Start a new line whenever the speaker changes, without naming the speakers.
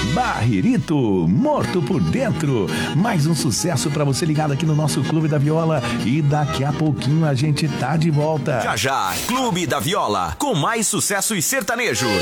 Barririto, Morto por Dentro. Mais um sucesso pra você ligado aqui no nosso Clube da Viola. E daqui a pouquinho a gente tá de volta.
Já já, Clube da Viola, com mais sucessos sertanejos.